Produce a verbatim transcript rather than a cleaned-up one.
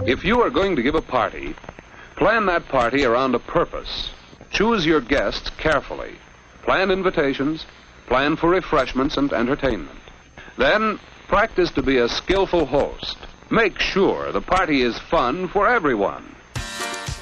If you are going to give a party, plan that party around a purpose. Choose your guests carefully. Plan invitations, plan for refreshments and entertainment. Then, practice to be a skillful host. Make sure the party is fun for everyone.